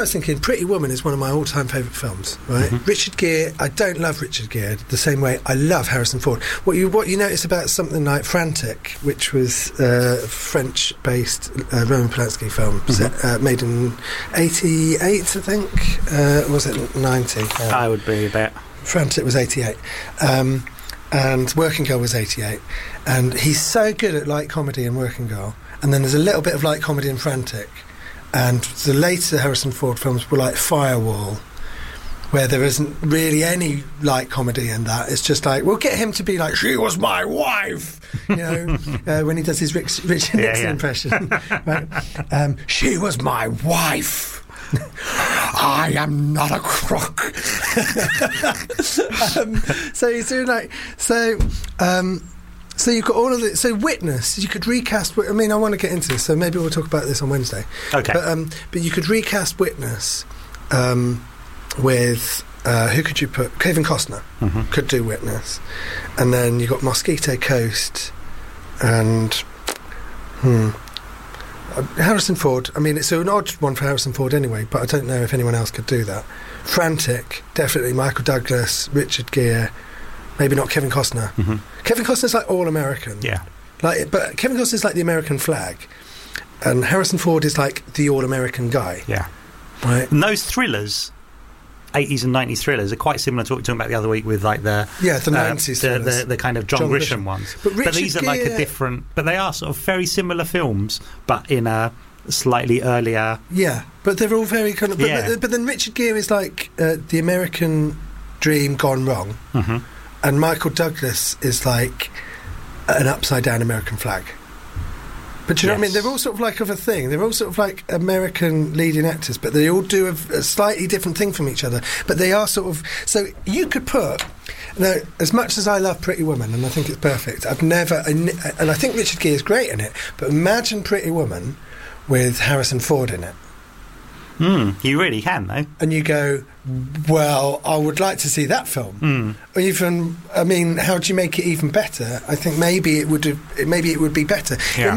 I was thinking Pretty Woman is one of my all-time favourite films, right? Mm-hmm. Richard Gere, I don't love Richard Gere the same way I love Harrison Ford. What you notice about something like Frantic, which was a French-based Roman Polanski film made in 88, I think, or was it 90? I would be about... Frantic was 88. And Working Girl was 88. And he's so good at light comedy in Working Girl. And then there's a little bit of light comedy in Frantic. And the later Harrison Ford films were like Firewall, where there isn't really any light comedy in that. It's just like, we'll get him to be like, she was my wife, you know, when he does his Richard Nixon impression. Right? She was my wife. I am not a crook. So he's doing like... So you've got all of the... So Witness, you could recast... I mean, I want to get into this, so maybe we'll talk about this on Wednesday. Okay. But you could recast Witness with... who could you put? Kevin Costner could do Witness. And then you've got Mosquito Coast and... Harrison Ford. I mean, it's an odd one for Harrison Ford anyway, but I don't know if anyone else could do that. Frantic, definitely Michael Douglas, Richard Gere... Maybe not Kevin Costner. Kevin Costner's like all-American. Yeah. But Kevin Costner's like the American flag. And Harrison Ford is like the all-American guy. Yeah. Right? And those thrillers, 80s and 90s thrillers, are quite similar to what we were talking about the other week with like the... Yeah, the 90s thrillers. The kind of John Grisham ones. But these are like a different... But they are sort of very similar films, but in a slightly earlier... Yeah, but they're all very kind of... But then Richard Gere is like the American dream gone wrong. And Michael Douglas is like an upside-down American flag. But do you know what I mean? They're all sort of like of a thing. They're all sort of like American leading actors, but they all do a slightly different thing from each other. But they are sort of... So you could put... Now, as much as I love Pretty Woman, and I think it's perfect, I've never... And I think Richard Gere is great in it, but imagine Pretty Woman with Harrison Ford in it. You really can, though. And you go, well, I would like to see that film. Or even, I mean, how do you make it even better? I think maybe it would be better. Yeah.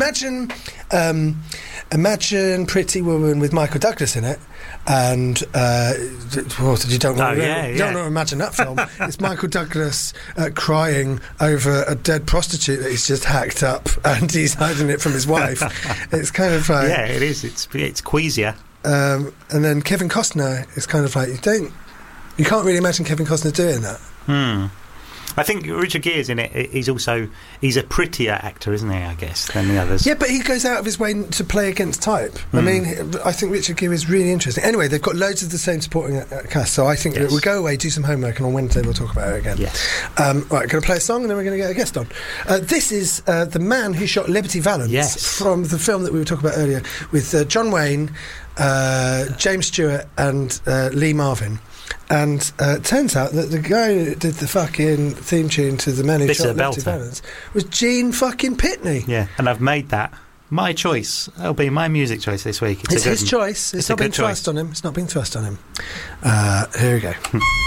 Imagine Pretty Woman with Michael Douglas in it, and you don't want to imagine that film. It's Michael Douglas crying over a dead prostitute that he's just hacked up, and he's hiding it from his wife. It's kind of like... Yeah, it is. It's queasier. And then Kevin Costner is kind of like, you can't really imagine Kevin Costner doing that. I think Richard Gere's in it. He's a prettier actor, isn't he, I guess, than the others. Yeah, but he goes out of his way to play against type. I mean, I think Richard Gere is really interesting. Anyway, they've got loads of the same supporting cast, so I think we'll go away, do some homework, and on Wednesday we'll talk about it again. Yes. Right, going to play a song, and then we're going to get a guest on. This is The Man Who Shot Liberty Valance, from the film that we were talking about earlier, with John Wayne, James Stewart, and Lee Marvin. And it turns out that the guy who did the fucking theme tune to The Man Who Shot Liberty Valance was Gene fucking Pitney. Yeah, and I've made that my choice. That'll be my music choice this week. It's his choice. It's not been thrust on him. It's not been thrust on him. Here we go.